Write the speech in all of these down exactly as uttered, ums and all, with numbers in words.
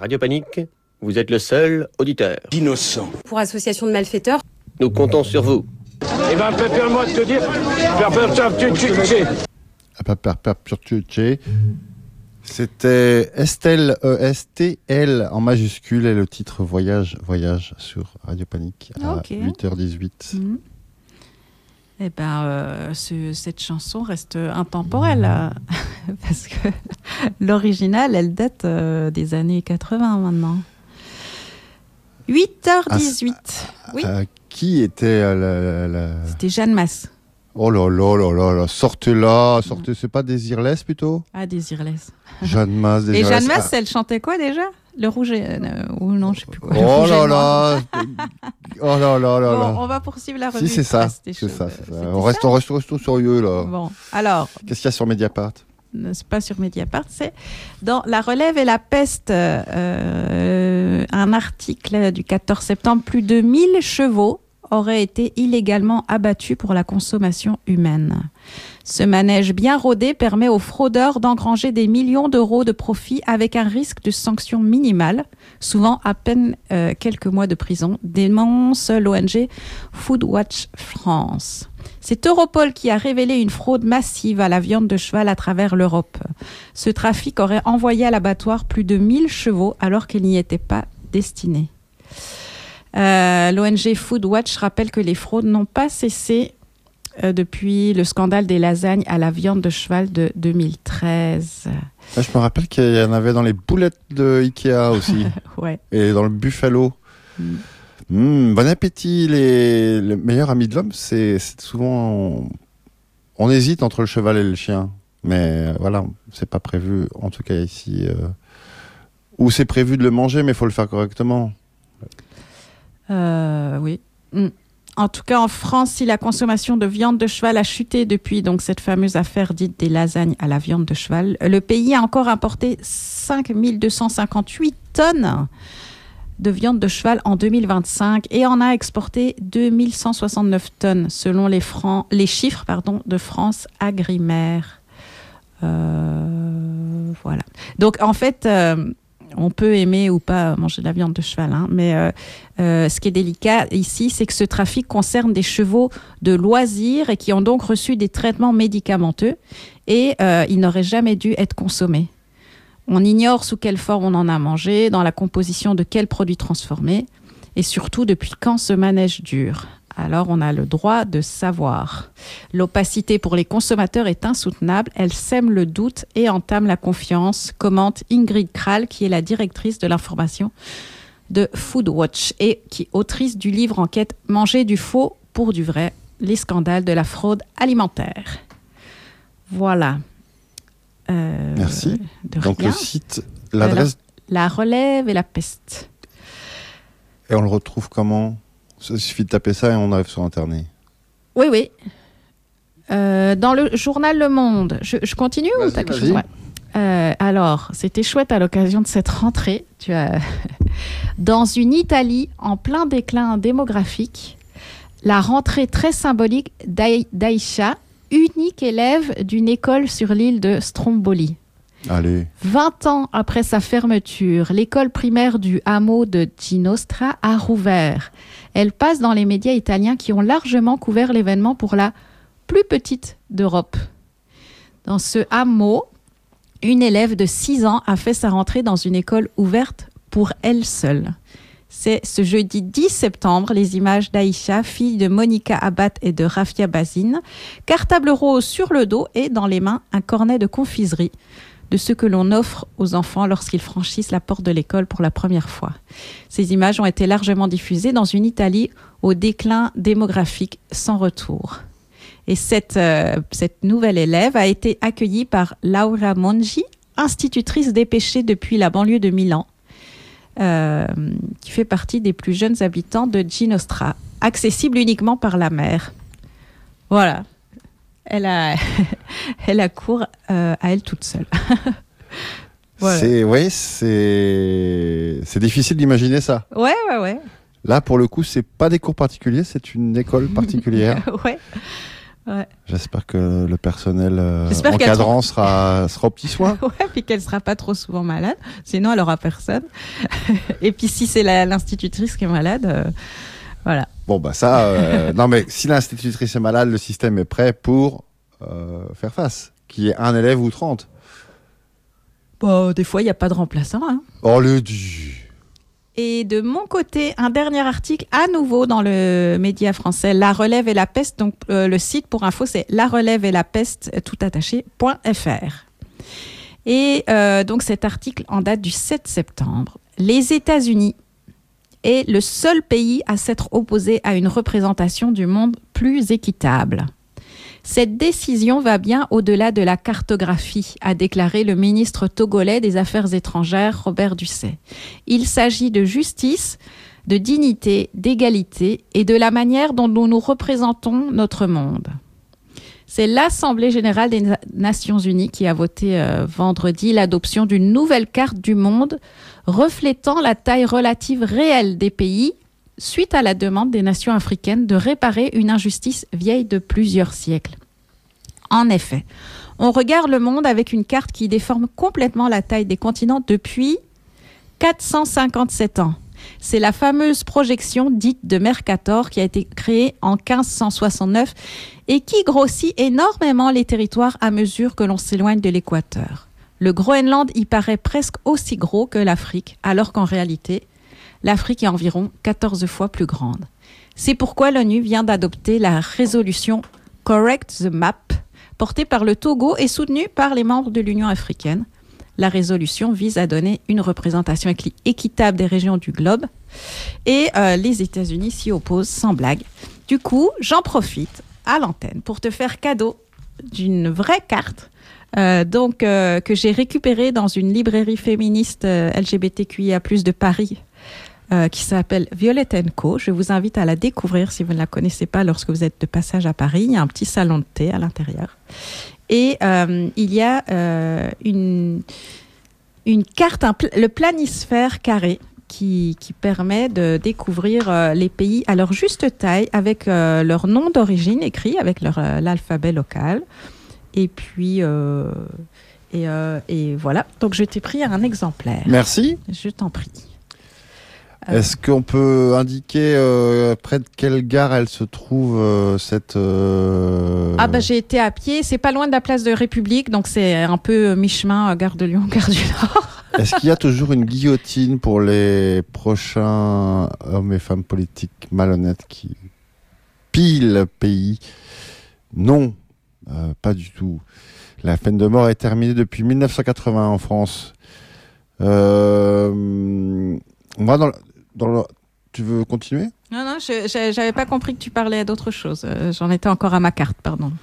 Radio Panique, vous êtes le seul auditeur. Innocent. Pour association de malfaiteurs. Nous comptons sur vous. Eh ben, permets-moi de te dire, c'était Estelle, E S T L en majuscule et le titre Voyage, Voyage sur Radio Panique à okay. huit heures dix-huit. Mmh. Eh ben, euh, ce, cette chanson reste intemporelle euh, parce que l'original, elle date euh, des années quatre-vingts maintenant. huit heures dix-huit. Ah, oui. Euh, qui était la, la, la... C'était Jeanne Masse. Oh là là là là là, sortez là, sortez, c'est pas Désirless plutôt ? Ah, Désirless. Jeanne Masse, Désirless. Et Jeanne Masse, ah. elle chantait quoi déjà ? Le rouge et... Euh, ou non, je sais plus quoi. Oh là là. Oh là là là là. Bon, on va poursuivre la revue. Si, c'est ça. C'est choses, ça, c'est ça. On reste, on reste, on reste sérieux là. Bon, alors. Qu'est-ce qu'il y a sur Mediapart ? C'est pas sur Mediapart, c'est dans La Relève et la Peste, euh, un article du quatorze septembre. Plus de mille chevaux auraient été illégalement abattus pour la consommation humaine. Ce manège bien rodé permet aux fraudeurs d'engranger des millions d'euros de profit avec un risque de sanction minimale, souvent à peine euh, quelques mois de prison, dénonce l'O N G Foodwatch France. C'est Europol qui a révélé une fraude massive à la viande de cheval à travers l'Europe. Ce trafic aurait envoyé à l'abattoir plus de mille chevaux alors qu'ils n'y étaient pas destinés. Euh, L'O N G Foodwatch rappelle que les fraudes n'ont pas cessé euh, depuis le scandale des lasagnes à la viande de cheval de deux mille treize. Ah, je me rappelle qu'il y en avait dans les boulettes de Ikea aussi. Ouais. Et dans le buffalo. Mm. Mmh, bon appétit. Les... Le meilleur ami de l'homme, c'est, c'est souvent... On... on hésite entre le cheval et le chien. Mais euh, voilà, c'est pas prévu, en tout cas ici. Euh... Ou c'est prévu de le manger, mais il faut le faire correctement. Euh, oui. Mm. En tout cas, en France, si la consommation de viande de cheval a chuté depuis donc, cette fameuse affaire dite des lasagnes à la viande de cheval, le pays a encore importé cinq mille deux cent cinquante-huit tonnes de viande de cheval en deux mille vingt-cinq et en a exporté deux mille cent soixante-neuf tonnes, selon les, francs, les chiffres pardon, de France Agrimaire. Euh, voilà. Donc, en fait... Euh, on peut aimer ou pas manger de la viande de cheval, hein, mais euh, euh, ce qui est délicat ici, c'est que ce trafic concerne des chevaux de loisirs et qui ont donc reçu des traitements médicamenteux et euh, ils n'auraient jamais dû être consommés. On ignore sous quelle forme on en a mangé, dans la composition de quels produits transformés et surtout depuis quand ce manège dure. Alors, on a le droit de savoir. L'opacité pour les consommateurs est insoutenable. Elle sème le doute et entame la confiance, commente Ingrid Krall, qui est la directrice de l'information de Foodwatch et qui est autrice du livre enquête « Manger du faux pour du vrai, les scandales de la fraude alimentaire ». Voilà. Euh, Merci. Donc, rien. le site, l'adresse... La Relève et la Peste. Et on le retrouve comment ? Il suffit de taper ça et on arrive sur Internet. Oui, oui. Euh, dans le journal Le Monde, je, je continue vas-y, ou t'as quelque vas-y. chose ouais. euh, Alors, c'était chouette à l'occasion de cette rentrée. Tu as... Dans une Italie en plein déclin démographique, la rentrée très symbolique d'Aï- d'Aïcha, unique élève d'une école sur l'île de Stromboli. Allez. vingt ans après sa fermeture, l'école primaire du hameau de Ginostra a rouvert. Elle passe dans les médias italiens qui ont largement couvert l'événement pour la plus petite d'Europe. Dans ce hameau, une élève de six ans a fait sa rentrée dans une école ouverte pour elle seule. C'est ce jeudi dix septembre, les images d'Aïcha, fille de Monica Abbat et de Rafia Bazine, cartable rose sur le dos et dans les mains un cornet de confiserie, de ce que l'on offre aux enfants lorsqu'ils franchissent la porte de l'école pour la première fois. Ces images ont été largement diffusées dans une Italie au déclin démographique sans retour. Et cette, euh, cette nouvelle élève a été accueillie par Laura Mongi, institutrice dépêchée depuis la banlieue de Milan, euh, qui fait partie des plus jeunes habitants de Ginostra, accessible uniquement par la mer. Voilà. Elle a, elle a cours euh, à elle toute seule. Voilà. C'est, ouais, c'est, c'est difficile d'imaginer ça. Ouais, ouais, ouais. Là, pour le coup, c'est pas des cours particuliers, c'est une école particulière. Ouais. Ouais. J'espère que le personnel euh, J'espère encadrant qu'elle sera, sera au petit soin. Ouais, puis qu'elle sera pas trop souvent malade, sinon elle aura personne. Et puis si c'est la, l'institutrice qui est malade, euh, voilà. Bon, bah ça, euh, non mais si l'institutrice est malade, le système est prêt pour euh, faire face. Qu'il y ait un élève ou trente. Bon, des fois, il n'y a pas de remplaçant. Hein. Oh, le du. Et de mon côté, un dernier article à nouveau dans le média français, La Relève et la Peste. Donc, euh, le site pour info, c'est la relève et la peste, tout attaché, point f r. Et euh, donc, cet article en date du sept septembre. Les États-Unis est le seul pays à s'être opposé à une représentation du monde plus équitable. Cette décision va bien au-delà de la cartographie, a déclaré le ministre togolais des Affaires étrangères, Robert Ducet. Il s'agit de justice, de dignité, d'égalité et de la manière dont nous nous représentons notre monde. C'est l'Assemblée générale des Nations unies qui a voté euh, vendredi l'adoption d'une nouvelle carte du monde reflétant la taille relative réelle des pays suite à la demande des nations africaines de réparer une injustice vieille de plusieurs siècles. En effet, on regarde le monde avec une carte qui déforme complètement la taille des continents depuis quatre cent cinquante-sept ans. C'est la fameuse projection dite de Mercator qui a été créée en quinze cent soixante-neuf et qui grossit énormément les territoires à mesure que l'on s'éloigne de l'équateur. Le Groenland y paraît presque aussi gros que l'Afrique, alors qu'en réalité, l'Afrique est environ quatorze fois plus grande. C'est pourquoi l'ONU vient d'adopter la résolution Correct the Map, portée par le Togo et soutenue par les membres de l'Union africaine. La résolution vise à donner une représentation équi- équitable des régions du globe et euh, les États-Unis s'y opposent sans blague. Du coup, j'en profite à l'antenne pour te faire cadeau d'une vraie carte euh, donc, euh, que j'ai récupérée dans une librairie féministe euh, L G B T Q I A plus, de Paris. Euh, qui s'appelle Violette and Co. Je vous invite à la découvrir si vous ne la connaissez pas lorsque vous êtes de passage à Paris. Il y a un petit salon de thé à l'intérieur. Et euh, il y a euh, une, une carte, un pl- le planisphère carré, qui, qui permet de découvrir euh, les pays à leur juste taille, avec euh, leur nom d'origine écrit, avec leur, euh, l'alphabet local. Et puis... Euh, et, euh, et voilà. Donc, je t'ai pris un exemplaire. Merci. Je t'en prie. Est-ce qu'on peut indiquer euh, près de quelle gare elle se trouve, euh, cette... Euh... Ah bah j'ai été à pied, c'est pas loin de la place de République, donc c'est un peu mi-chemin, gare de Lyon, gare du Nord. Est-ce qu'il y a toujours une guillotine pour les prochains hommes et femmes politiques malhonnêtes qui pillent le pays? Non, euh, pas du tout. La peine de mort est terminée depuis mille neuf cent quatre-vingts en France. Euh... Moi, dans, le, dans le... Tu veux continuer? Non, non, je, je, j'avais pas compris que tu parlais d'autre chose. Euh, j'en étais encore à ma carte, pardon.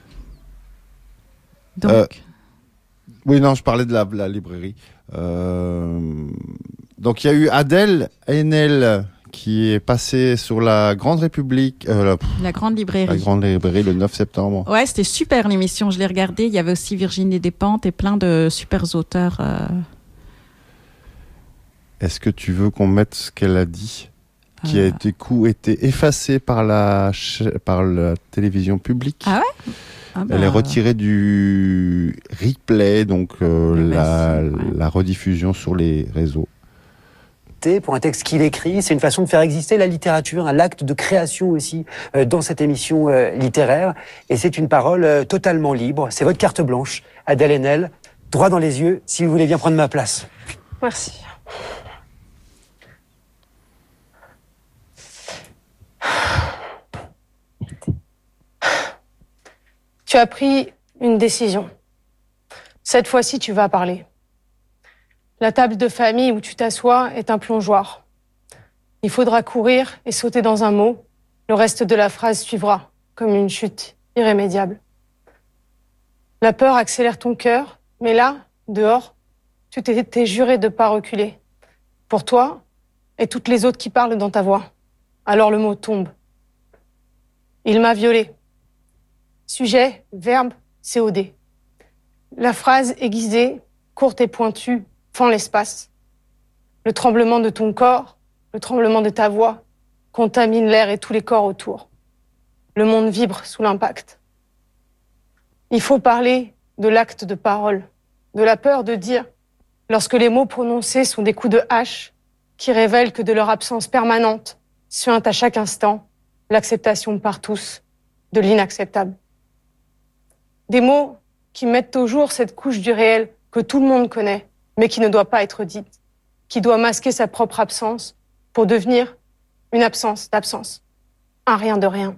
Donc... Euh, oui, non, je parlais de la, la librairie. Euh, donc, il y a eu Adèle Haenel qui est passée sur la Grande République, euh, la, la Grande Librairie. La Grande Librairie le neuf septembre. Ouais, c'était super l'émission, je l'ai regardée. Il y avait aussi Virginie Despentes et plein de super auteurs. Euh... Est-ce que tu veux qu'on mette ce qu'elle a dit, qui euh... a été coup été effacé par la ch- par la télévision publique? Ah ouais. Ah bah... Elle est retirée du replay, donc euh, la, ouais. la rediffusion sur les réseaux. Pour un texte qu'il écrit, c'est une façon de faire exister la littérature, un acte de création aussi euh, dans cette émission euh, littéraire. Et c'est une parole euh, totalement libre. C'est votre carte blanche, Adèle Haenel, droit dans les yeux, si vous voulez bien prendre ma place. Merci. Tu as pris une décision. Cette fois-ci, tu vas parler. La table de famille où tu t'assois est un plongeoir. Il faudra courir et sauter dans un mot. Le reste de la phrase suivra, comme une chute irrémédiable. La peur accélère ton cœur, mais là, dehors, tu t'es juré de ne pas reculer. Pour toi et toutes les autres qui parlent dans ta voix. Alors le mot tombe. Il m'a violée. Sujet, verbe, C O D. La phrase aiguisée, courte et pointue, fend l'espace. Le tremblement de ton corps, le tremblement de ta voix, contamine l'air et tous les corps autour. Le monde vibre sous l'impact. Il faut parler de l'acte de parole, de la peur de dire, lorsque les mots prononcés sont des coups de hache qui révèlent que de leur absence permanente suinte à chaque instant l'acceptation par tous de l'inacceptable. Des mots qui mettent au jour cette couche du réel que tout le monde connaît, mais qui ne doit pas être dite, qui doit masquer sa propre absence pour devenir une absence d'absence, un rien de rien.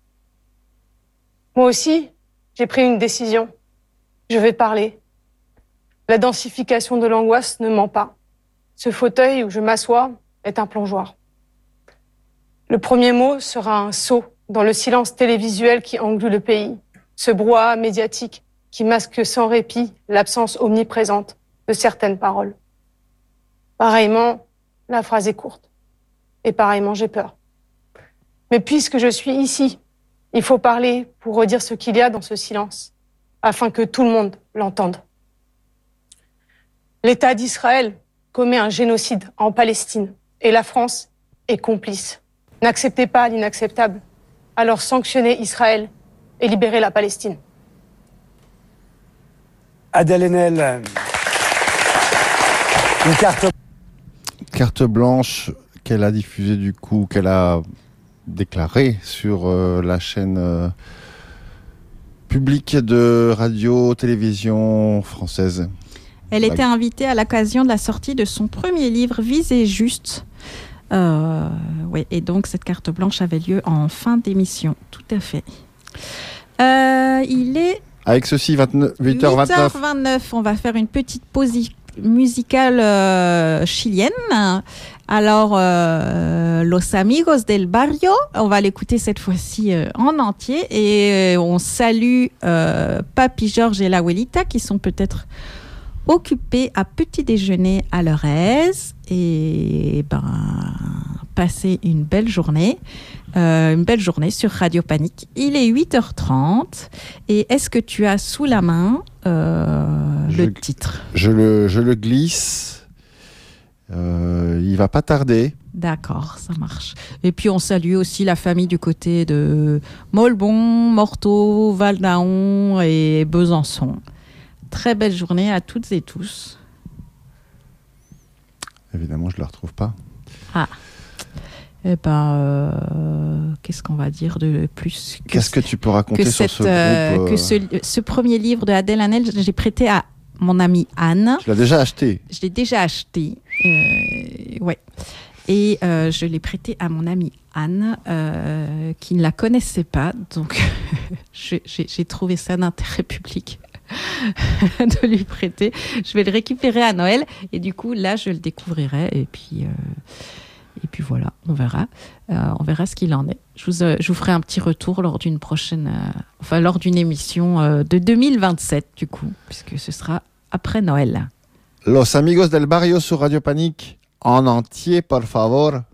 Moi aussi, j'ai pris une décision. Je vais parler. La densification de l'angoisse ne ment pas. Ce fauteuil où je m'assois est un plongeoir. Le premier mot sera un saut dans le silence télévisuel qui englue le pays, ce brouhaha médiatique qui masque sans répit l'absence omniprésente de certaines paroles. Pareillement, la phrase est courte. Et pareillement, j'ai peur. Mais puisque je suis ici, il faut parler pour redire ce qu'il y a dans ce silence, afin que tout le monde l'entende. L'État d'Israël commet un génocide en Palestine et la France est complice. N'acceptez pas l'inacceptable, alors sanctionnez Israël et libérez la Palestine. Adèle Haenel, une carte... Carte blanche qu'elle a diffusée du coup, qu'elle a déclarée sur euh, la chaîne euh, publique de radio-télévision française. Elle était invitée à l'occasion de la sortie de son premier livre, Viser juste. Euh, oui, et donc cette carte blanche avait lieu en fin d'émission, tout à fait. Euh, il est Avec ceci, vingt-neuf, huit heures vingt-neuf. huit heures vingt-neuf, on va faire une petite pause musicale euh, chilienne. Alors, euh, Los Amigos del Barrio, on va l'écouter cette fois-ci euh, en entier. Et euh, on salue euh, Papi Georges et la Abuelita qui sont peut-être occupés à petit déjeuner à leur aise. Et ben, passer une belle journée. Euh, une belle journée sur Radio Panique. Il est huit heures trente. Et est-ce que tu as sous la main euh, je, le titre ? je le, je le glisse. Euh, il va pas tarder. D'accord, ça marche. Et puis on salue aussi la famille du côté de Molbon, Morteau, Val-d'Aon et Besançon. Très belle journée à toutes et tous. Évidemment, je ne la retrouve pas. Ah. Eh ben, euh, qu'est-ce qu'on va dire de plus que Qu'est-ce que tu peux raconter que sur cette, ce groupe euh... Que ce, ce premier livre de Adèle Haenel, j'ai prêté à mon amie Anne. Tu l'as déjà acheté ? Je l'ai déjà acheté. Euh, ouais. Et euh, je l'ai prêté à mon amie Anne, euh, qui ne la connaissait pas. Donc, j'ai, j'ai trouvé ça d'intérêt public de lui prêter. Je vais le récupérer à Noël. Et du coup, là, je le découvrirai. Et puis, euh, et puis voilà, on verra. Euh, on verra ce qu'il en est. Je vous, euh, je vous ferai un petit retour lors d'une prochaine... Euh, enfin, lors d'une émission euh, de deux mille vingt-sept, du coup, puisque ce sera après Noël. Los Amigos del Barrio sur Radio Panique. En entier, por favor.